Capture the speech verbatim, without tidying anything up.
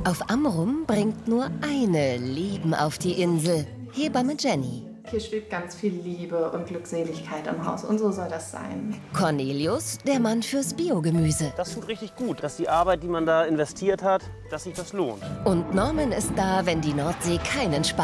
Auf Amrum bringt nur eine Leben auf die Insel. Hebamme Jenny. Hier schwebt ganz viel Liebe und Glückseligkeit im Haus und so soll das sein. Cornelius, der Mann fürs Biogemüse. Das tut richtig gut, dass die Arbeit, die man da investiert hat, dass sich das lohnt. Und Norman ist da, wenn die Nordsee keinen Spaß